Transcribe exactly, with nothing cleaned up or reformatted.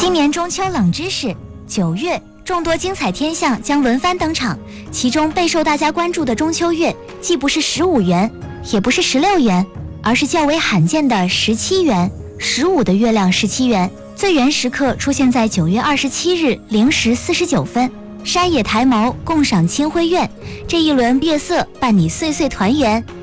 今年中秋冷知识：九月，众多精彩天象将轮番登场，其中备受大家关注的中秋月，既不是十五圆，也不是十六圆，而是较为罕见的十七圆。十五的月亮十七圆，最圆时刻出现在九月二十七日零时四十九分。山野台眸，共赏清辉苑，这一轮月色伴你岁岁团圆。